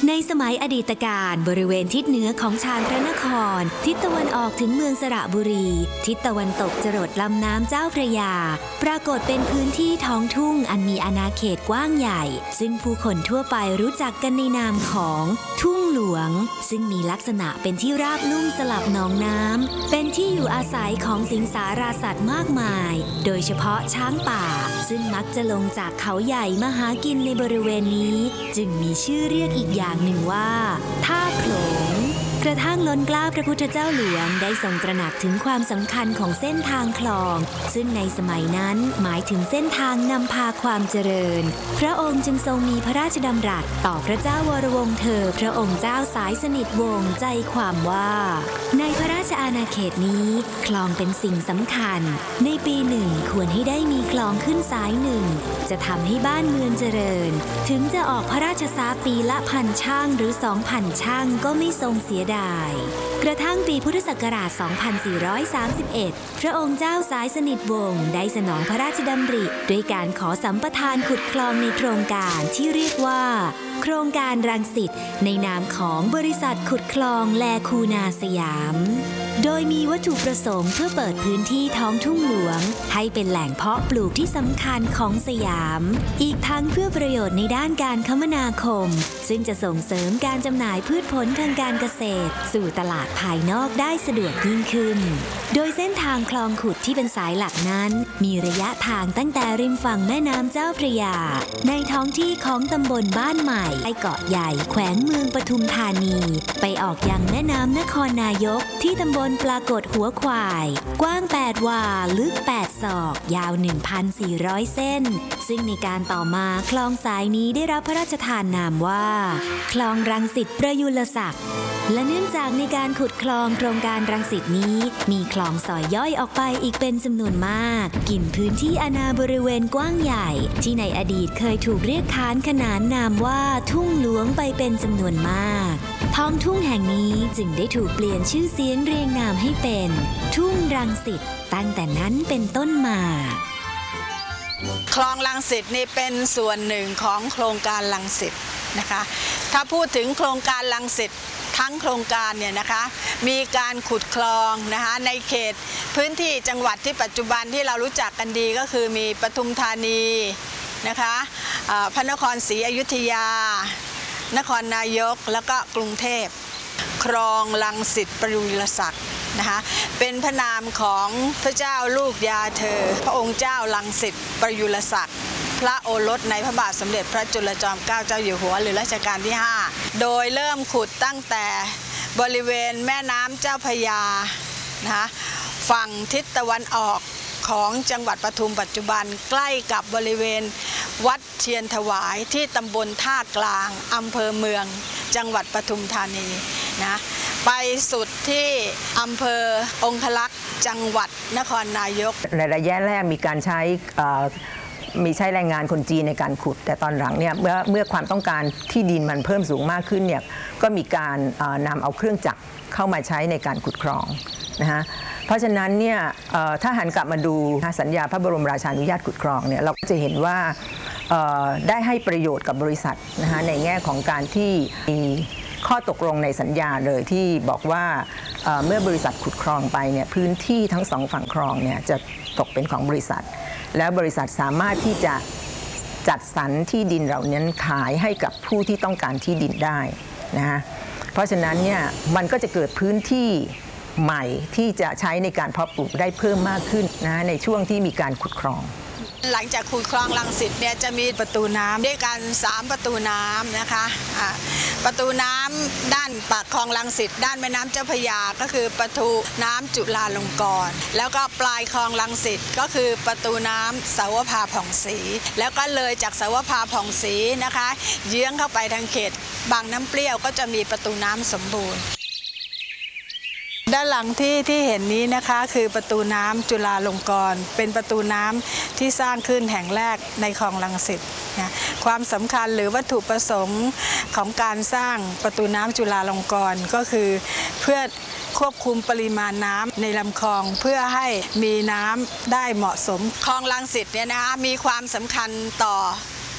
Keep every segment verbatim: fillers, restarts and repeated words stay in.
ในสมัยอดีตการบริเวณทิศเหนือของชานพระนครทิศตะวันออกถึงเมืองสระบุรีทิศตะวันตกจรดลำน้ำเจ้าพระยาปรากฏเป็นพื้นที่ท้องทุ่งอันมีอาณาเขตกว้างใหญ่ซึ่งผู้คนทั่วไปรู้จักกันในนามของทุ่งหลวงซึ่งมีลักษณะเป็นที่ราบลุ่มสลับหนองน้ำเป็นที่อยู่อาศัยของสิงสาราสัตว์มากมายโดยเฉพาะช้างป่าซึ่งมักจะลงจากเขาใหญ่มาหากินในบริเวณนี้จึงมีชื่อเรียกอีกอย่างหนึ่งว่าท่าโขลงกระทั่งล้นเกล้าพระพุทธเจ้าหลวงได้ทรงตระหนักถึงความสำคัญของเส้นทางคลองซึ่งในสมัยนั้นหมายถึงเส้นทางนำพาความเจริญพระองค์จึงทรงมีพระราชดำรัสต่อพระเจ้าวรวงศ์เธอพระองค์เจ้าสายสนิทวงศ์ใจความว่าในพระราชอาณาเขตนี้คลองเป็นสิ่งสำคัญในปีหนึ่งควรให้ได้มีคลองขึ้นสายหนึ่งจะทำให้บ้านเมืองเจริญถึงจะออกพระราชทรัพย์ปีละพันช่างหรือสองพันช่างก็ไม่ทรงเสียกระทั่งปีพุทธศักราช สองพันสี่ร้อยสามสิบเอ็ด พระองค์เจ้าสายสนิทวงศ์ได้สนองพระราชดำริด้วยการขอสัมปทานขุดคลองในโครงการที่เรียกว่าโครงการรังสิตในนามของบริษัทขุดคลองแลคูนาสยามโดยมีวัตถุประสงค์เพื่อเปิดพื้นที่ท้องทุ่งหลวงให้เป็นแหล่งเพาะปลูกที่สำคัญของสยามอีกทั้งเพื่อประโยชน์ในด้านการคมนาคมซึ่งจะส่งเสริมการจำหน่ายพืชผลทางการเกษตรสู่ตลาดภายนอกได้สะดวกยิ่งขึ้นโดยเส้นทางคลองขุดที่เป็นสายหลักนั้นมีระยะทางตั้งแต่ริมฝั่งแม่น้ำเจ้าพระยาในท้องที่ของตำบลบ้านใหม่ไอเกาะใหญ่แขวงเมืองปทุมธานีไปออกยังแม่น้ำนครนายกที่ตำบลปรากฏหัวควายกว้างแปดวาลึกแปดศอกยาว หนึ่งพันสี่ร้อย เส้นซึ่งในการต่อมาคลองสายนี้ได้รับพระราชทานนามว่าคลองรังสิตประยุรศักดิ์และเนื่องจากในการขุดคลองโครงการรังสิตนี้มีคลองสอยย่อยออกไปอีกเป็นจำนวนมากกินพื้นที่อาณาบริเวณกว้างใหญ่ที่ในอดีตเคยถูกเรียกค้านขนานนามว่าทุ่งหลวงไปเป็นจำนวนมากท้องทุ่งแห่งนี้จึงได้ถูกเปลี่ยนชื่อเสียงเรียงนามให้เป็นทุ่งรังสิตตั้งแต่นั้นเป็นต้นมาคลองรังสิตนี่เป็นส่วนหนึ่งของโครงการรังสิตนะคะถ้าพูดถึงโครงการรังสิตทั้งโครงการเนี่ยนะคะมีการขุดคลองนะคะในเขตพื้นที่จังหวัดที่ปัจจุบันที่เรารู้จักกันดีก็คือมีปทุมธานีนะคะพระนครศรีอยุธยานครนายกแล้วก็กรุงเทพคลองรังสิตประยุรศักดิ์นะคะเป็นพระนามของพระเจ้าลูกยาเธอพระองค์เจ้ารังสิตประยุรศักดิ์พระโอรสในพระบาทสมเด็จพระจุลจอมเกล้าเจ้าอยู่หัวหรือรัชกาลที่ห้าโดยเริ่มขุดตั้งแต่บริเวณแม่น้ำเจ้าพระยานะคะฝั่งทิศตะวันออกของจังหวัดปทุมปัจจุบันใกล้กับบริเวณวัดเทียนถวายที่ตำบลท่ากลางอำเภอเมืองจังหวัดปทุมธานีนะไปสุดที่อำเภอองคลักษณ์จังหวัดนครนายกในระยะแรกมีการใช้มีใช้แรงงานคนจีนในการขุดแต่ตอนหลังเนี่ยเมื่อเมื่อความต้องการที่ดินมันเพิ่มสูงมากขึ้นเนี่ยก็มีการนำเอาเครื่องจักรเข้ามาใช้ในการขุดคลองนะฮะเพราะฉะนั้นเนี่ยถ้าหันกลับมาดูสัญญาพระบรมราชานุญาตขุดคลองเนี่ยเราก็จะเห็นว่าได้ให้ประโยชน์กับบริษัทนะฮะในแง่ของการที่มีข้อตกลงในสัญญาเลยที่บอกว่าเมื่อบริษัทขุดคลองไปเนี่ยพื้นที่ทั้งสองฝั่งคลองเนี่ยจะตกเป็นของบริษัทแล้วบริษัทสามารถที่จะจัดสรรที่ดินเหล่านี้ขายให้กับผู้ที่ต้องการที่ดินได้นะฮะเพราะฉะนั้นเนี่ยมันก็จะเกิดพื้นที่ใหม่ที่จะใช้ในการเพาะปลูกได้เพิ่มมากขึ้นนะในช่วงที่มีการขุดคลองหลังจากขุดคลองรังสิตเนี่ยจะมีประตูน้ำด้วยกันสามประตูน้ำนะคะประตูน้ำด้านปากคลองรังสิตด้านแม่น้ำเจ้าพระยาก็คือประตูน้ำจุฬาลงกรณ์แล้วก็ปลายคลองรังสิตก็คือประตูน้ำเสาวภาผ่องศรีแล้วก็เลยจากเสาวภาผ่องศรีนะคะเยื้องเข้าไปทางเขตบางน้ำเปรี้ยวก็จะมีประตูน้ำสมบูรณ์ด้านหลังที่ที่เห็นนี้นะคะคือประตูน้ำจุฬาลงกรณ์เป็นประตูน้ำที่สร้างขึ้นแห่งแรกในคลองรังสิตนะความสำคัญหรือวัตถุประสงค์ของการสร้างประตูน้ำจุฬาลงกรณ์ก็คือเพื่อควบคุมปริมาณน้ำในลำคลองเพื่อให้มีน้ำได้เหมาะสมคลองรังสิตเนี่ยนะคะมีความสำคัญต่อ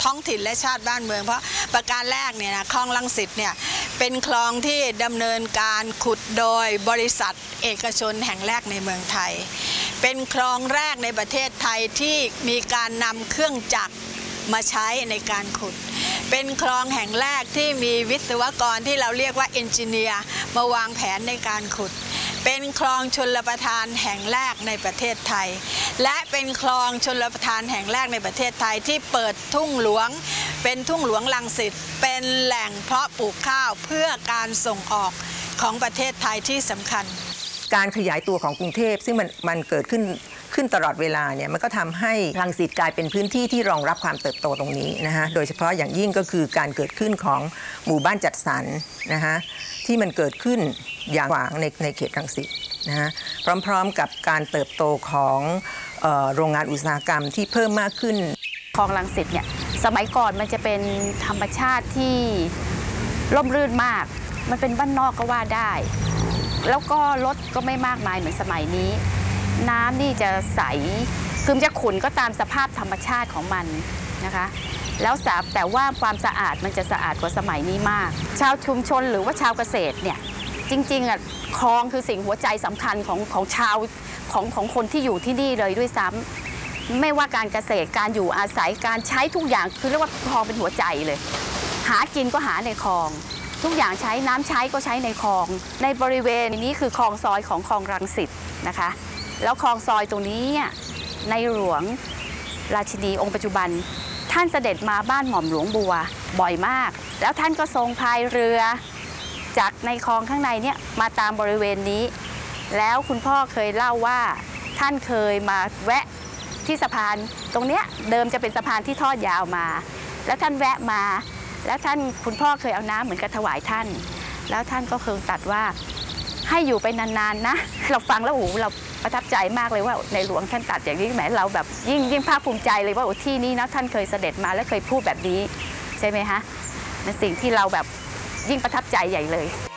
ท้องถิ่นและชาติบ้านเมืองเพราะประการแรกเนี่ยนะคลองรังสิตเนี่ยเป็นคลองที่ดำเนินการขุดโดยบริษัทเอกชนแห่งแรกในเมืองไทยเป็นคลองแรกในประเทศไทยที่มีการนำเครื่องจักรมาใช้ในการขุดเป็นคลองแห่งแรกที่มีวิศวกรที่เราเรียกว่าเอนจิเนียร์มาวางแผนในการขุดเป็นคลองชลประทานแห่งแรกในประเทศไทยและเป็นคลองชลประทานแห่งแรกในประเทศไทยที่เปิดทุ่งหลวงเป็นทุ่งหลวงรังสิตเป็นแหล่งเพาะปลูกข้าวเพื่อการส่งออกของประเทศไทยที่สำคัญการขยายตัวของกรุงเทพซึ่งมันมันเกิดขึ้นขึ้นตลอดเวลาเนี่ยมันก็ทำให้รังสิตกลายเป็นพื้นที่ที่รองรับความเติบโตตรงนี้นะฮะโดยเฉพาะอย่างยิ่งก็คือการเกิดขึ้นของหมู่บ้านจัดสรรนะฮะที่มันเกิดขึ้นอย่างกว้างในในเขตรังสิตนะฮะพร้อมๆกับการเติบโตของเอ่อโรงงานอุตสาหกรรมที่เพิ่มมากขึ้นคลองรังสิตเนี่ยสมัยก่อนมันจะเป็นธรรมชาติที่ร่มรื่นมากมันเป็นบ้านนอกก็ว่าได้แล้วก็รถก็ไม่มากมายเหมือนสมัยนี้น้ำนี่จะใสคือจะขุ่นก็ตามสภาพธรรมชาติของมันนะคะแล้วแต่ว่าความสะอาดมันจะสะอาดกว่าสมัยนี้มากชาวชุมชนหรือว่าชาวเกษตรเนี่ยจริงๆอ่ะคลองคือสิ่งหัวใจสำคัญของของชาวของของคนที่อยู่ที่นี่เลยด้วยซ้ำไม่ว่าการเกษตรการอยู่อาศัยการใช้ทุกอย่างคือเรียกว่าคลองเป็นหัวใจเลยหากินก็หาในคลองทุกอย่างใช้น้ำใช้ก็ใช้ในคลองในบริเวณนี้คือคลองซอยของคลองรังสิตนะคะแล้วคลองซอยตรงนี้ในหลวงราชินีองค์ปัจจุบันท่านเสด็จมาบ้านหม่อมหลวงบัวบ่อยมากแล้วท่านก็ทรงพายเรือจากในคลองข้างในเนี่ยมาตามบริเวณนี้แล้วคุณพ่อเคยเล่าว่าท่านเคยมาแวะที่สะพานตรงเนี้ยเดิมจะเป็นสะพานที่ทอดยาวมาแล้วท่านแวะมาแล้วท่านคุณพ่อเคยเอาน้ำเหมือนกับถวายท่านแล้วท่านก็เคยตรัสว่าให้อยู่ไปนานๆนะเราฟังแล้วโอ้โหเราประทับใจมากเลยว่าในหลวงท่านตรัสอย่างนี้แหมเราแบบยิ่งยิ่งภาคภูมิใจเลยว่าที่นี้นะท่านเคยเสด็จมาและเคยพูดแบบนี้ใช่ไหมฮะเป็นสิ่งที่เราแบบยิ่งประทับใจใหญ่เลย